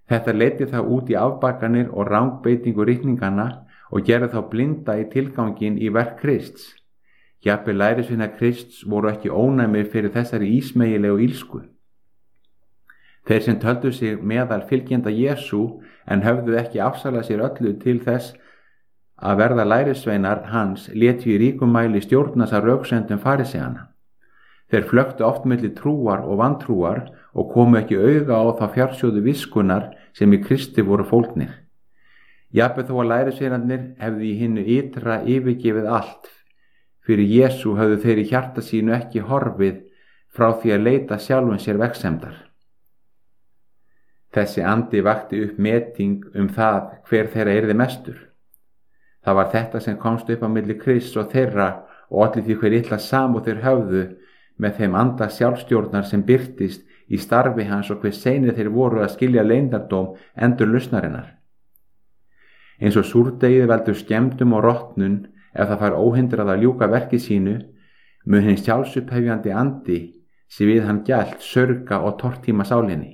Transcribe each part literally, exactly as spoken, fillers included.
Þetta leiddi þá út í afbakanir og rangbeitingu ritninganna og gerði þá blinda í tilgangin í verk Krists. Jafnvel lærisveinar Krists voru ekki ónæmir fyrir þessari ísmegilegu illsku. Þeir sem töldu sig meðal fylgjenda Jesú en höfðu ekki afsalað sér öllu til þess að verða lærisveinar hans létu í ríkum mæli stjórnast af röksemdum fariseana. Þeir flöktu oft milli trúar og vantrúar og komu ekki auga á þá fjársjóðu viskunnar sem í Kristi voru fólgnir. Jafnvel þó að lærisveinarnir hefðu í hinnu ytra yfirgefið allt, fyrir Jesú höfðu þeir í hjarta sínu ekki horfið frá því að leita sjálfum sér vegsemdar. Þessi andi vakti upp meting um það hver þeirra yrði mestur. Það var þetta sem komst upp á milli Krists og þeirra og olli því hver illa samúð þeir höfðu með þeim anda sjálfstjórnar sem birtist í starfi hans og hver seinir þeir voru að skilja leyndardóm endurlausnarinnar. Eins og súrdegið veldur skemmdum og rotnun ef það fær óhindrað að ljúka verki sínu, mun hinn sjálfsupphefjandi andi sem við hann gælt sörga og tortíma sálinni.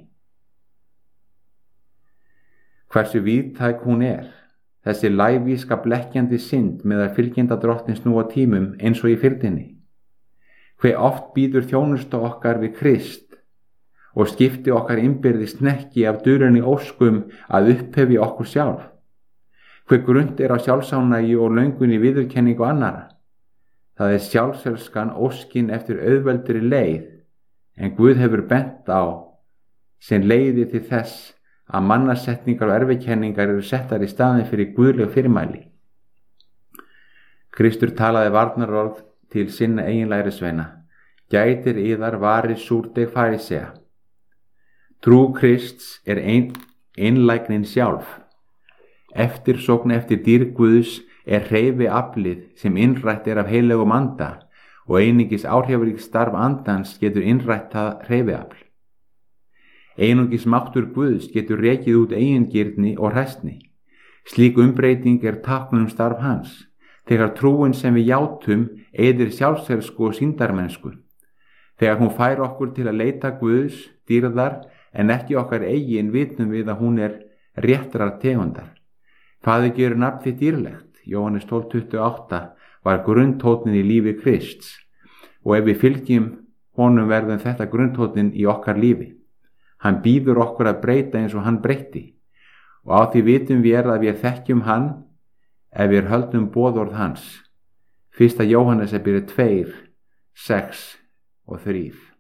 Hversu víðtæk hún er, þessi lævíska blekkjandi synd með að fylgjenda drottins nú á tímum eins og í fyrndinni. Hve oft býður þjónusta okkar við Krist og skipti okkar innbyrðis hnekki af dulunni óskum að upphefi okkur sjálf. Hve grunnt er á sjálfsánægi og löngunni viðurkenningu annara. Það er sjálfselskan óskin eftir auðveldri leið, en Guð hefur bent á sem leiði til þess að mannasetningar og erfikenningar eru settar í staðin fyrir guðleg fyrirmæli. Kristur talaði varnarorð til sinna eigin lærisveina: Gætir yðar varir súrdeg farisea. Trú Krists er ein, einlægnin sjálf. Eftirsókn eftir dýrð Guðs er hreyfi aflið sem innrætt er af heilögum anda og einungis áhrifaríkt starf andans getur innrætt það hreyfi afl. Einungis máttur Guðs getur rekið út eigingirni og hræsni. Slík umbreyting er tákn um starf hans, þegar trúin sem við játum eyðir sjálfselsku og sýndarmennsku. Þegar hún fær okkur til að leita Guðs dýrðar en ekki okkar eigin, vitum við að hún er réttrar tegundar. Faðir gerir nafn þitt dýrlegt, Jóhannes tólf tuttugu og átta, var grunntónnin í lífi Krists, og ef við fylgjum honum verðum þetta grunntónnin í okkar lífi. Hann býður okkur að breyta eins og hann breytti, og á því vitum við er að við þekkjum hann ef við höldum boðorð hans. Fyrsta Jóhannes er byrja tveir, sex og þrír.